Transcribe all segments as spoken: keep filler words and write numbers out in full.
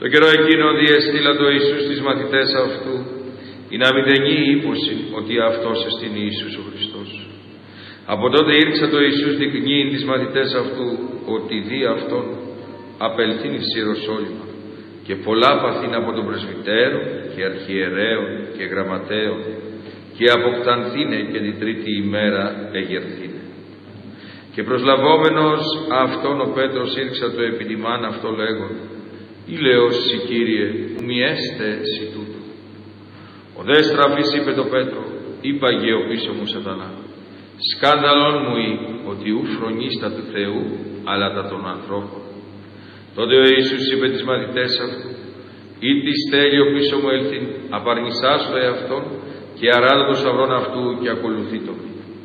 Το καιρό εκείνο διεστήλα το Ιησούς στις μαθητές αυτού, η να μηδενή ύποση ότι αυτός εστιν Ιησούς ο Χριστός. Από τότε ήρξα το Ιησούς δεικνύειν τις μαθητές αυτού ότι δι' αυτόν απελθήν εις Ιεροσόλυμα και πολλά παθήν από τον πρεσβυτέρο και αρχιερέων και γραμματέων και αποκτανθήνε και την τρίτη ημέρα εγερθήνε. Και προσλαβόμενος αυτόν ο Πέτρος ήρξα το επιτιμάν αυτό λέγον, «Ηλέος σοι Κύριε, ου μη έστε σοι τούτο». Ο δε στραφής είπε το Πέτρο, «Είπαγε ο πίσω μου Σατανά, σκάνδαλον μου ή ότι ου φρονείς τα του Θεού, αλλά τα των ανθρώπων». Τότε ο Ιησούς είπε τις μαθητές αυτού, «Ή της θέλει ο πίσω μου έλθειν, απαρνησάσου εαυτόν και αράδο το σαυρόν αυτού και ακολουθεί τον».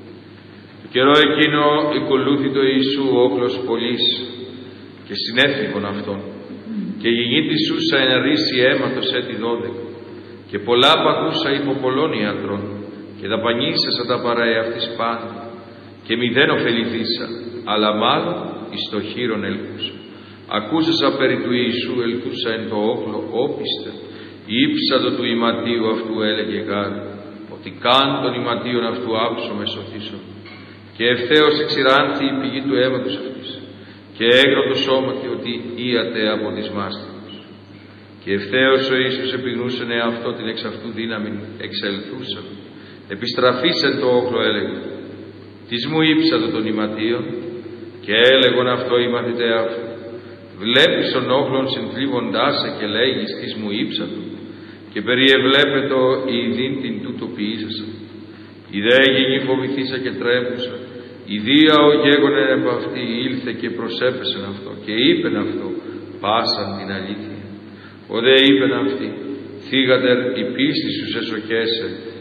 Το καιρό εκείνο εκολούθη το Ιησού όχλος πολλής και συνέφυγον αυτόν και γηγή της σούσα εναρρήσει αίματος έτη δώδεκα και πολλά παθούσα υπό πολλών ιατρών και δαπανίσασα τα παρά εαυτής πάντα και μηδέν ωφεληθήσα, αλλά μάλλον εις το χείρον ελκούσα. Ακούσασα περί του Ιησού ελκούσα εν το όχλο όπιστε, η ύψατο του ηματίου αυτού έλεγε γάρ, ότι καν των ηματίων αυτού άψω με σωθήσω. Και ευθέως εξηράνθη η πηγή του αίματος αυτής και έγρο το σώματι ότι íατε από της μάστιγος. Και ευθέως ο Ιησούς επιγνούσεν εαυτό την εξ αυτού δύναμην εξελθούσαν. Επιστραφήσεν το όχλο έλεγε, «Της μου ύψατο των ηματίων», και έλεγον αυτό οι μαθητέ αυτού, «Βλέπεις τον όχλον συνθλίβοντάς σε και λέγεις της μου ύψατο, και περιεβλέπετο η ειδήν την τούτο ποιήσασα. Η δε γηγή φοβηθήσα και τρέμουσα, η δία ο γέγονεν επ' αυτή ήλθε και προσέπεσεν αυτό και είπεν αυτό, πάσαν την αλήθεια. Ο δε είπεν αυτή, θύγατερ η πίστη σου σε σοκέσε